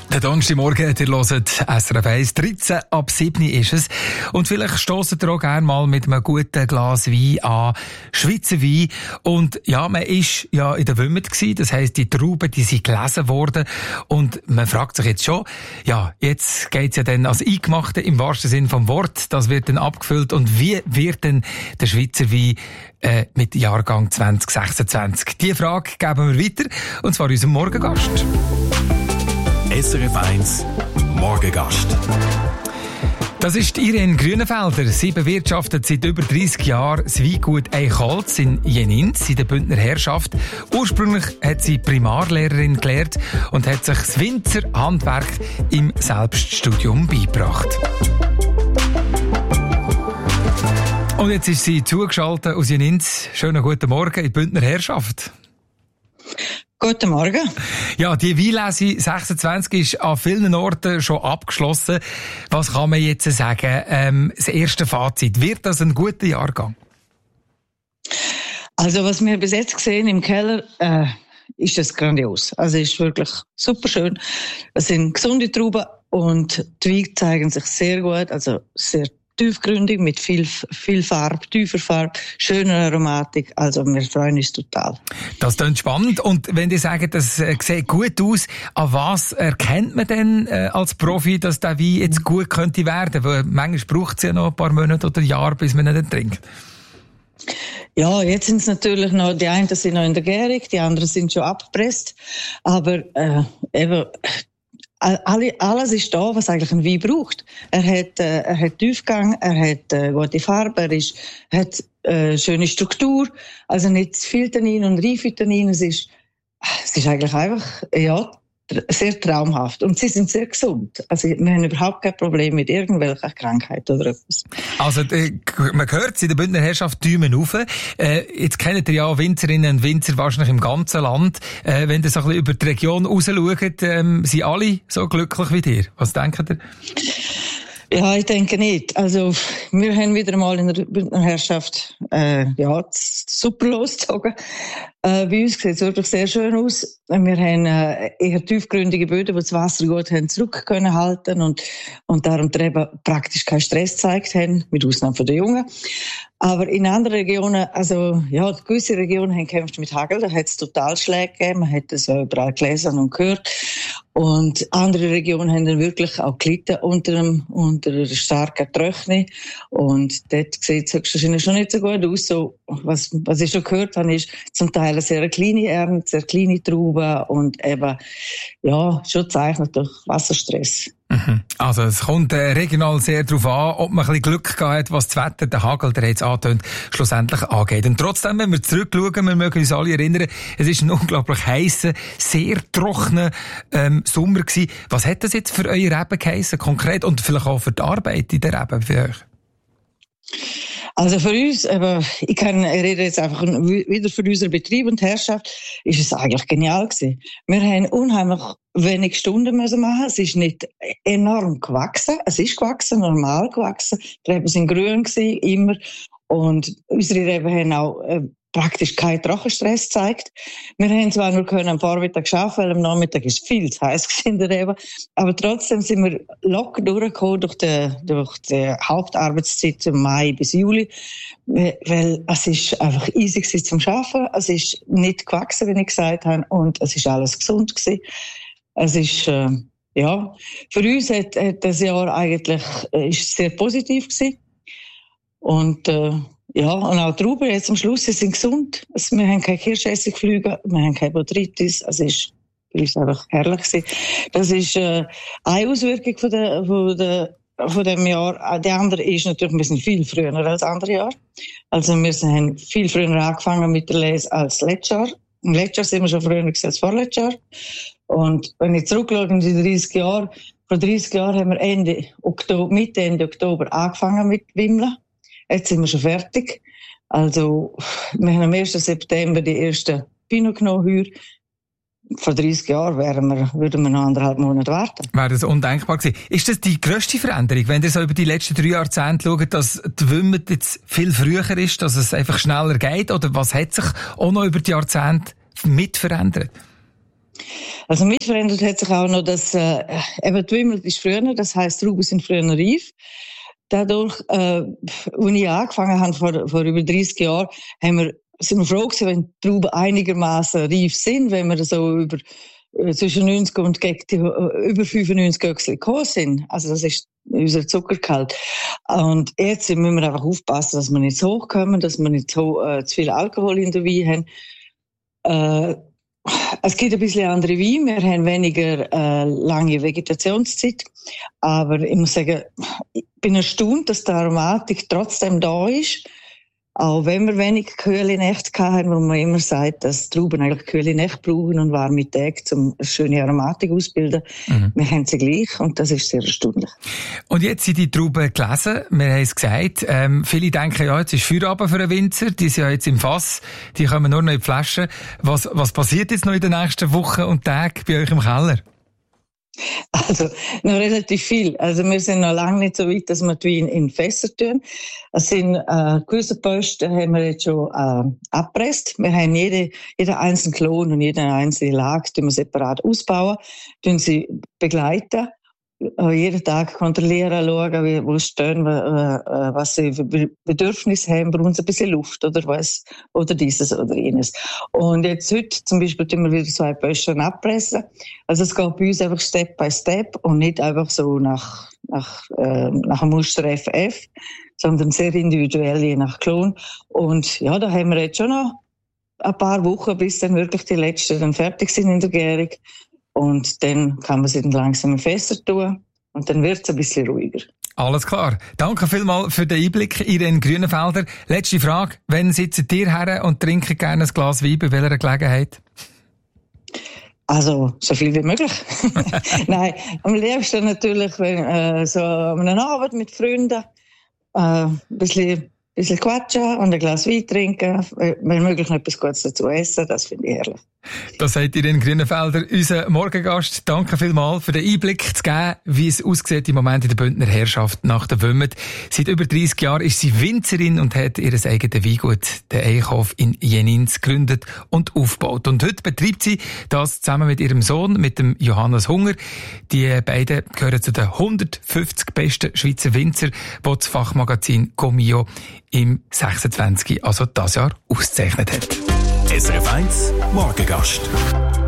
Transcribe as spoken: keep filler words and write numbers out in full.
Der Donnerstagmorgen, ihr hört S R F eins, dreizehn ab sieben ist es. Und vielleicht stösst ihr auch gerne mal mit einem guten Glas Wein an, Schweizer Wein. Und ja, man ist ja in der Wümmet gewesen, das heisst, die Trauben, die sind gelesen worden. Und man fragt sich jetzt schon, ja, jetzt geht's ja dann als Eingemachte im wahrsten Sinn vom Wort, das wird dann abgefüllt. Und wie wird denn der Schweizer Wein äh, mit Jahrgang zwanzig sechsundzwanzig? Die Frage geben wir weiter, und zwar unserem Morgengast. S R F eins Morgengast. Das ist Irene Grünenfelder. Sie bewirtschaftet seit über dreissig Jahren das Weingut Eichholz in Jenins in der Bündner Herrschaft. Ursprünglich hat sie Primarlehrerin gelernt und hat sich das Winzerhandwerk im Selbststudium beigebracht. Und jetzt ist sie zugeschaltet aus Jenins. Schönen guten Morgen in die Bündner Herrschaft. Guten Morgen. Ja, die Weinlese sechsundzwanzig ist an vielen Orten schon abgeschlossen. Was kann man jetzt sagen? Ähm, das erste Fazit. Wird das ein guter Jahrgang? Also, was wir bis jetzt gesehen im Keller, äh, ist das grandios. Also, es ist wirklich super schön. Es sind gesunde Trauben und die Weine zeigen sich sehr gut. Also, sehr tiefgründig, mit viel, viel Farbe, tiefer Farbe, schöner Aromatik. Also wir freuen uns total. Das klingt spannend. Und wenn die sagen, das äh, sieht gut aus, an was erkennt man denn äh, als Profi, dass der Wein jetzt gut könnte werden? Weil manchmal braucht es ja noch ein paar Monate oder Jahre, bis man ihn trinkt. Ja, jetzt sind es natürlich noch, die einen sind noch in der Gärung, die anderen sind schon abgepresst. Aber äh, eben, alles ist da, was eigentlich ein Wein braucht. Er hat, äh, er hat Tiefgang, er hat äh, gute Farbe, er ist, hat äh, schöne Struktur, also nicht zu viel Tannin und reife Tannin. Es ist, es ist eigentlich einfach, ja, sehr traumhaft. Und sie sind sehr gesund. Also wir haben überhaupt kein Problem mit irgendwelcher Krankheit oder etwas. Also man hört es in der Bündner Herrschaft Daumen rauf. Äh, jetzt kennt ihr ja Winzerinnen und Winzer wahrscheinlich im ganzen Land. Äh, wenn ihr so ein bisschen über die Region raus schaut, ähm, sind alle so glücklich wie ihr? Was denkt ihr? Ja, ich denke nicht. Also, wir haben wieder mal in der Bündner Herrschaft, äh, ja, super losgezogen. Äh, bei uns sieht es wirklich sehr schön aus. Wir haben äh, eher tiefgründige Böden, die das Wasser gut haben zurück können halten und, und darum die Reben praktisch keinen Stress gezeigt haben, mit Ausnahme von den Jungen. Aber in anderen Regionen, also, ja, gewisse Regionen haben gekämpft mit Hagel, da hat es total Schläge gegeben, man hat das auch überall gelesen und gehört. Und andere Regionen haben dann wirklich auch gelitten unter einem, unter einer starken Trockenheit. Und dort sieht es höchstwahrscheinlich schon nicht so gut aus. So, was, was ich schon gehört habe, ist zum Teil eine sehr kleine Ernte, sehr kleine Trauben und eben, ja, schon zeichnet durch Wasserstress. Mhm. Also es kommt äh, regional sehr darauf an, ob man ein bisschen Glück gehabt hat, was das Wetter, der Hagel, der jetzt antönt, schlussendlich angeht. Und trotzdem, wenn wir zurückschauen, wir mögen uns alle erinnern, es ist ein unglaublich heißer, sehr trockener ähm, Sommer gewesen. Was hat das jetzt für eure Reben geheissen, konkret, und vielleicht auch für die Arbeit in der Reben für euch? Also für uns, aber ich kann, ich rede jetzt einfach wieder für unseren Betrieb und Herrschaft, ist es eigentlich genial gewesen. Wir haben unheimlich wenig Stunden müssen machen. Es ist nicht enorm gewachsen. Es ist gewachsen, normal gewachsen. Die Reben sind grün gewesen, immer. Und unsere Reben haben auch äh, praktisch keinen Trockenstress gezeigt. Wir haben zwar nur können am Vormittag arbeiten, weil am Nachmittag ist viel zu heiß in der Rebe, aber trotzdem sind wir locker durchgekommen durch die, durch die Hauptarbeitszeit im Mai bis Juli, weil es ist einfach easy gewesen zum Arbeiten, es ist nicht gewachsen, wie ich gesagt habe, und es ist alles gesund gewesen. Es ist, äh, ja, für uns hat, hat das Jahr eigentlich, äh, ist sehr positiv gewesen. Und, äh, ja, und auch die Trauben jetzt am Schluss, sie sind gesund. Also, wir haben keine Kirschessigflüge, wir haben keine Botrytis. Also, es ist für uns einfach herrlich gewesen. Das ist, äh, eine Auswirkung von der, von der, von dem Jahr. Die andere ist natürlich, wir sind viel früher als andere Jahre. Also, wir haben viel früher angefangen mit der Lese als letztes Jahr. Im letzten Jahr sind wir schon früher als vorletztes Jahr. Und wenn ich zurückschaue in die dreißig Jahre, vor dreißig Jahren haben wir Ende Oktober, Mitte, Ende Oktober angefangen mit Wimmeln. Jetzt sind wir schon fertig. Also, wir haben am ersten September die ersten Pinot genommen heuer. Vor dreißig Jahren wären wir, würden wir noch anderthalb Monate warten. Wäre das undenkbar gewesen. Ist das die grösste Veränderung, wenn ihr so über die letzten drei Jahrzehnte schaut, dass die Wimmet jetzt viel früher ist, dass es einfach schneller geht? Oder was hat sich auch noch über die Jahrzehnte mit verändert? Also mit verändert hat sich auch noch, dass äh, eben die Wimmel ist früher, das heisst, Trauben sind früher reif. Dadurch, äh, als ich angefangen habe, vor, vor über dreißig Jahren, haben wir, sind wir froh gewesen, wenn die Trauben einigermaßen reif sind, wenn wir so über äh, zwischen neunzig und gegen die, äh, über fünfundneunzig Göchsel gekommen sind. Also das ist unser Zuckergehalt. Und jetzt müssen wir einfach aufpassen, dass wir nicht so hochkommen, dass wir nicht so äh, zu viel Alkohol in der Wein haben. Äh, Es gibt ein bisschen andere Weine, wir haben weniger äh, lange Vegetationszeit, aber ich muss sagen, ich bin erstaunt, dass die Aromatik trotzdem da ist, auch wenn wir wenig kühle Nächte hatten, wo man immer sagt, dass Trauben eigentlich kühle Nächte brauchen und warme Tage, um eine schöne Aromatik auszubilden. Mhm. Wir haben sie gleich und das ist sehr erstaunlich. Und jetzt sind die Trauben gelesen, wir haben es gesagt, ähm, viele denken, ja, jetzt ist Feierabend für den Winzer, die sind ja jetzt im Fass, die kommen nur noch in die Flaschen. Was, was passiert jetzt noch in den nächsten Wochen und Tagen bei euch im Keller? Also, noch relativ viel. Also, wir sind noch lange nicht so weit, dass wir die Weine in Fässer tun. Es sind, äh, gewisse Posten haben wir jetzt schon, äh, abgepresst. Wir haben jede, jeden einzelnen Klon und jede einzelne Lage, die wir separat ausbauen, tun sie begleiten. Äh, jeden Tag kontrollieren, schauen, wie, wo stehen, äh, was sie für Bedürfnisse haben, brauchen sie ein bisschen Luft oder was, oder dieses oder jenes. Und jetzt heute zum Beispiel tun wir wieder zwei Posten abpressen. Also es geht bei uns einfach Step by Step und nicht einfach so nach, nach, äh, nach einem Muster F F, sondern sehr individuell, je nach Klon. Und ja, da haben wir jetzt schon noch ein paar Wochen, bis dann wirklich die letzten dann fertig sind in der Gärung. Und dann kann man sie dann langsam in Fässer tun. Und dann wird es ein bisschen ruhiger. Alles klar. Danke vielmals für den Einblick in den Grünenfelder. Letzte Frage. Wann sitzt ihr her und trinkt gerne ein Glas Wein? Bei welcher Gelegenheit? Also, so viel wie möglich. Nein, am liebsten natürlich, wenn, äh, so an einem Abend mit Freunden, äh, ein bisschen, ein bisschen quatschen und ein Glas Wein trinken, wenn möglich noch etwas Gutes dazu essen, das finde ich herrlich. Das sagt Irene Grünenfelder, unser Morgengast. Danke vielmals für den Einblick zu geben, wie es aussieht im Moment in der Bündner Herrschaft nach der Wümmet. Seit über dreißig Jahren ist sie Winzerin und hat ihr eigenes Weingut, den Eichhof in Jenins, gegründet und aufgebaut. Und heute betreibt sie das zusammen mit ihrem Sohn, mit dem Johannes Hunger. Die beiden gehören zu den hundertfünfzig besten Schweizer Winzer, die das Fachmagazin Comio im sechsundzwanzig, also das Jahr, ausgezeichnet hat. S R F eins Morgengast.